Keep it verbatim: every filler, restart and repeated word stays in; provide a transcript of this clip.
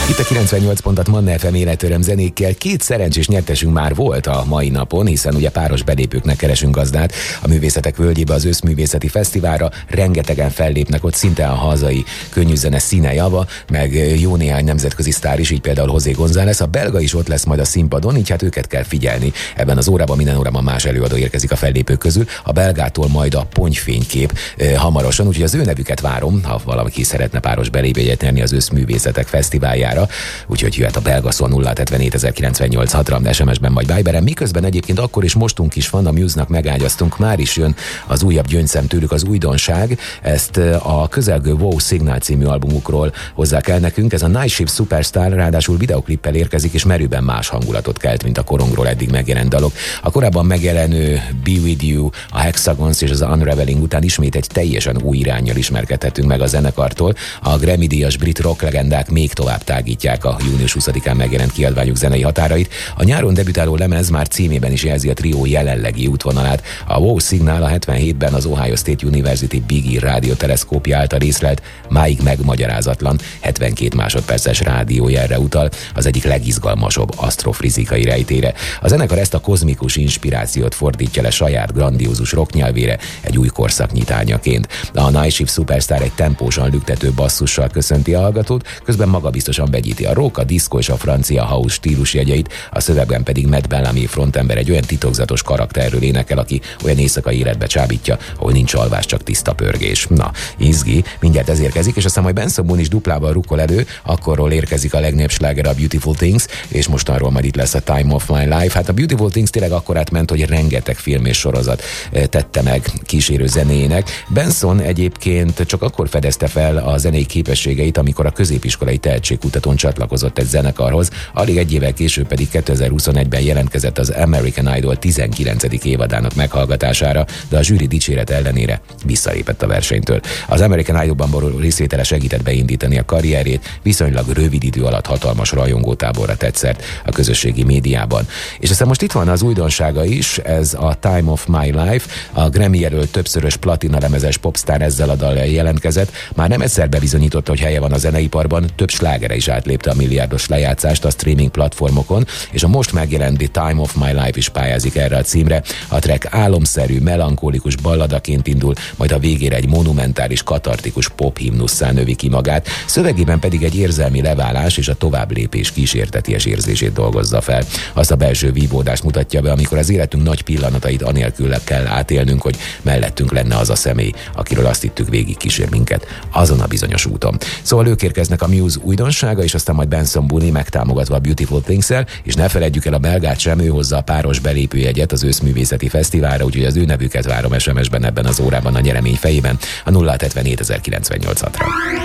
Itt a kilencvennyolc pontot Manna ef em életöröm zenékkel. Két szerencsés nyertesünk már volt a mai napon, hiszen ugye páros belépőknek keresünk gazdát a Művészetek Völgyébe, az Összművészeti Fesztiválra. Rengetegen fellépnek ott, szinte a hazai könnyűzene színejava, meg jó néhány nemzetközi sztár is, így például José González. A belga is ott lesz majd a színpadon, így hát őket kell figyelni. Ebben az órában, minden órában más előadó érkezik a fellépők közül. A belgától majd a Pontyfénykép e, hamarosan, úgyhogy az ő nevüket várom, ha valaki szeretne páros belépőjét nyerni az Összművészetek Fesztiváljára. Úgyhogy jöhet a belga szó nulla hetvenhét ezerkilencszáznyolcvannyolc hatra, es em es-ben majd Viberen. Miközben egyébként akkor is mostunk is van, a Muse-nak megágyaztunk, már is jön az újabb gyöngyszem tőlük, az újdonság. Ezt a közelgő Wow Signal című albumukról hozzák el nekünk. Ez a Night Shift Superstar, ráadásul videoklippel érkezik, és merőben más hangulatot kelt, mint a korongról eddig megjelent dalok. A korábban megjelenő Be With You, a Hexagons és az Unraveling után ismét egy teljesen új iránnyal ismerkedhetünk meg a zenekartól. A Grammy-díjas brit rock legendák még tovább tágítják a június huszadikán megjelent kiadványuk zenei határait. A nyáron debütáló lemez már címében is jelzi a trió jelenlegi útvonalát. A Wow Signal a hetvenhétben az Ohio State University Big Ear rádióteleszkópja által észlelt, máig megmagyarázatlan hetvenkét másodperces rádiójelre utal, az egyik legizgalmasabb asztrofizikai rejtére. A zenekar ezt a kozmikus inspirációt fordítja le saját grandiózus rocknyelvére egy új korszak nyitányaként. A Night Shift Superstar egy tempósan lüktető basszussal köszönti a hallgatót, közben magabiztosan vegyíti a rock, a diszkó és a francia house stílusjegyeit, a szövegben pedig Matt Bellamy frontember egy olyan titokzatos karakterről énekel, aki olyan éjszakai életbe csábítja, ahol nincs alvás, csak tiszta pörgés. Na, izgi, mindjárt ez érkezik, és aztán majd Benson Boone is duplával rukkol elő, akkorról érkezik a legnagyobb sláger, a Beautiful Things, és mostanról majd itt lesz a Time of My Life. Hát a Beautiful Things tényleg akkor átment, hogy rengeteg film és sorozat tette meg kísérő zenéjének. Benson egyébként csak akkor fedezte fel a zenei képességeit, amikor a középiskolai tehetségkutatón csatlakozott egy zenekarhoz, alig egy évvel később pedig kétezer-huszonegyben jelentkezett az American Idol tizenkilencedik évadának meghallgatására, de a zsűri dicséret ellenére visszalépett a versenytől. Az American Idolban való részvétele segített beindítani a karrierjét, viszonylag rövid idő alatt hatalmas rajongótáborra tett szert a közösségi médiában. És aztán most itt van az újdonsága is, ez a Time of My Life, a Grammy jelölt többszörös platina lemezes popstar ezzel a dallal jelentkezett, már nem egyszer bebizonyította, hogy helye van a zeneiparban, több slágere is átlépte a milliárdos lejátszást a streaming platformokon, és a most megjelent The Time of My Life is pályázik erre a címre. A track álomszerű, melankolikus balladaként indul, majd a végére egy monumentális, katartikus pophimnusszá növi ki magát, szövegében pedig egy érzelmi leválás és a továbblépés kísérteties érzését dolgozza fel. Azt a belső vívódást mutatja be, amikor az életünk nagy pillanatait anélkül kell átélnünk, hogy mellettünk lenne az a személy, akiről azt hittük, végig kísér minket azon a bizonyos úton. Szóval ők érkeznek a Muse újdonsága, és aztán majd Benson Boone megtámogatva a Beautiful Things-el, és ne felejtjük el a belgát sem, ő hozza a páros belépőjegyet az Összművészeti Fesztiválra, úgyhogy az ő nevüket várom es em es-ben ebben az órában a nyeremény fejében a nulla hetvenhét ezerkilencszáznyolcvannyolc hatra.